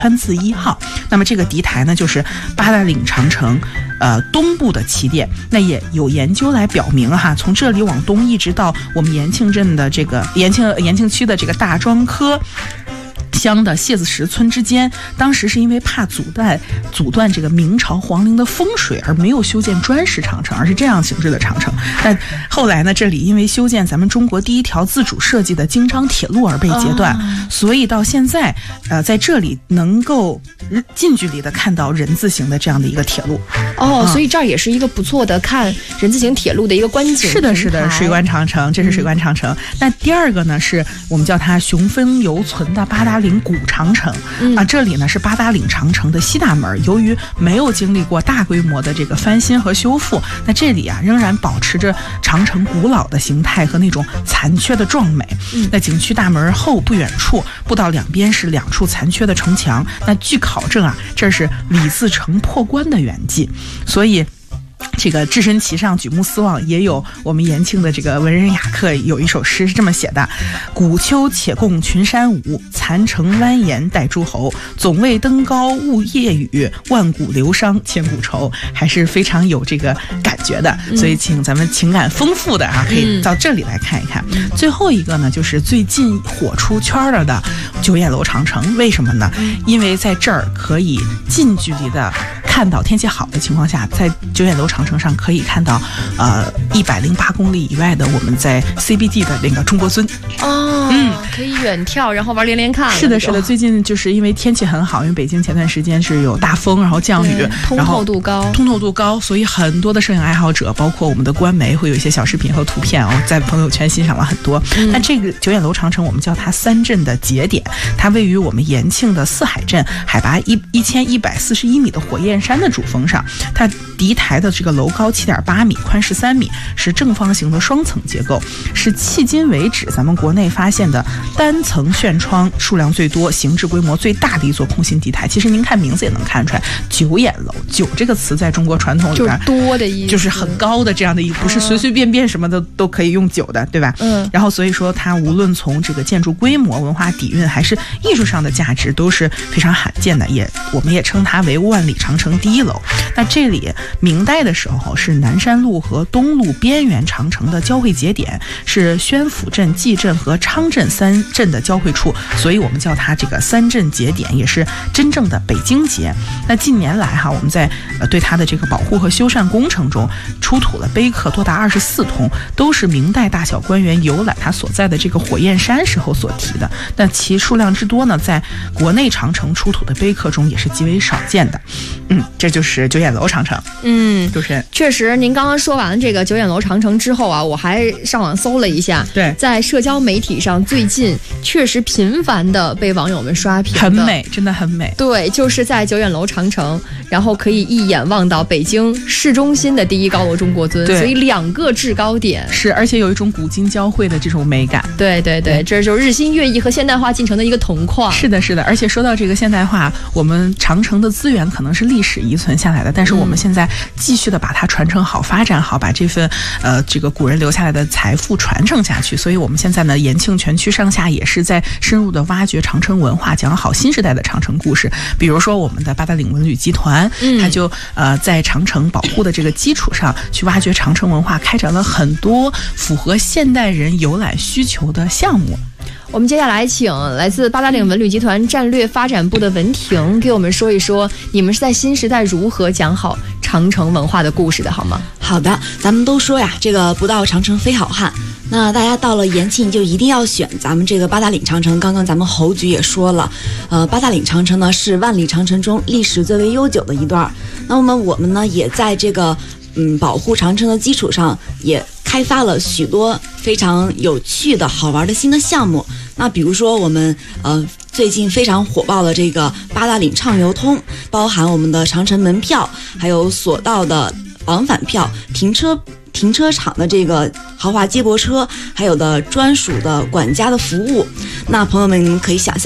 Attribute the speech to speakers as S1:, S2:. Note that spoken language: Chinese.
S1: 川字1号。那么这个敌台呢，就是八达岭长城东部的起点。那也有研究来表明哈，从这里往东一直到我们延庆镇的这个延庆区的这个大庄科乡的谢子石村之间，当时是因为怕阻断这个明朝皇陵的风水而没有修建砖石长城，而是这样形制的长城。但后来呢，这里因为修建咱们中国第一条自主设计的京张铁路而被截断，所以到现在在这里能够近距离的看到人字形的这样的一个铁路。
S2: 所以这儿也是一个不错的看人字形铁路的一一个观景。
S1: 是的，水关长城，这是水关长城。那第二个呢，是我们叫它雄风犹存的八达岭古长城这里呢是八达岭长城的西大门，由于没有经历过大规模的这个翻新和修复，那这里仍然保持着长城古老的形态和那种残缺的壮美。那景区大门后不远处，步道两边是2处残缺的城墙。那据考证这是李自成破关的原迹，所以这个置身其上举目四望，也有我们延庆的这个文人雅客有一首诗是这么写的：古丘且共群山舞，残城蜿蜒待诸侯。总为登高误夜雨，万古流觞千古愁。还是非常有这个感觉的，所以请咱们情感丰富的可以到这里来看一看。最后一个呢，就是最近火出圈了的九眼楼长城。为什么呢？因为在这儿可以近距离的看到，天气好的情况下，在九眼楼长城上可以看到108公里以外的我们在 CBD 的那个中国尊。
S2: 可以远眺，然后玩连连看。
S1: 是的，最近就是因为天气很好，因为北京前段时间是有大风，然后降雨，
S2: 通透度高，
S1: 所以很多的摄影爱好者，包括我们的官媒，会有一些小视频和图片在朋友圈欣赏了很多。那这个九眼楼长城，我们叫它3镇的节点，它位于我们延庆的四海镇，海拔1141米的火焰山的主峰上。它敌台的这个楼高7.8米，宽13米，是正方形的双层结构，是迄今为止咱们国内发现的单层舷窗数量最多、形制规模最大的一座空心敌台。其实您看名字也能看出来，九眼楼，九这个词在中国传统里边
S2: 就是多的意思，
S1: 就是很高的这样的一个，不是随随便便什么的都可以用九的，对吧？然后所以说它无论从这个建筑规模、文化底蕴还是艺术上的价值都是非常罕见的，我们也称它为万里长城第一楼。那这里明代的时候是南山路和东路边缘长城的交汇节点，是宣府镇、蓟镇和昌镇3镇的交汇处，所以我们叫它这个3镇节点，也是真正的北京节。那近年来我们在对它的这个保护和修缮工程中出土了碑刻多达24通，都是明代大小官员游览它所在的这个火焰山时候所提的。那其数量之多呢，在国内长城出土的碑刻中也是极为少见的。这就是九眼楼长城。主持人，
S2: 确实您刚刚说完这个九眼楼长城之后我还上网搜了一下，
S1: 对，
S2: 在社交媒体上最近确实频繁的被网友们刷屏，
S1: 很美，真的很美。
S2: 对，就是在九眼楼长城，然后可以一眼望到北京市中心的第一高楼中国尊，所以2个制高点
S1: 是，而且有一种古今交汇的这种美感。
S2: 对，这就是日新月异和现代化进程的一个同框。
S1: 是的，而且说到这个现代化，我们长城的资源可能是历史遗存下来的，但是我们现在继续的把它传承好、发展好，把这份这个古人留下来的财富传承下去。所以我们现在呢，延庆全区上下也是在深入的挖掘长城文化，讲好新时代的长城故事。比如说我们的八达岭文旅集团，它就在长城保护的这个基础上去挖掘长城文化，开展了很多符合现代人游览需求的项目。
S2: 我们接下来请来自八达岭文旅集团战略发展部的文婷给我们说一说，你们是在新时代如何讲好长城文化的故事的，好吗？
S3: 好的，咱们都说这个不到长城非好汉，那大家到了延庆就一定要选咱们这个八达岭长城。刚刚咱们侯局也说了，八达岭长城呢是万里长城中历史最为悠久的一段。那么我们呢也在这个保护长城的基础上，也开发了许多非常有趣的好玩的新的项目。那比如说我们最近非常火爆的这个八达岭畅游通，包含我们的长城门票，还有索道的往返票、停车场的这个豪华接驳车，还有的专属的管家的服务。那朋友们可以想象